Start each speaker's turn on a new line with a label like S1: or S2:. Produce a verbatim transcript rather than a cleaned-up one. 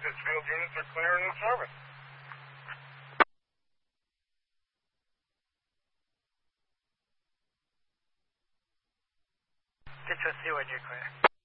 S1: Pittsfield units are clear and in service.
S2: Pittsfield Seaward, you're clear.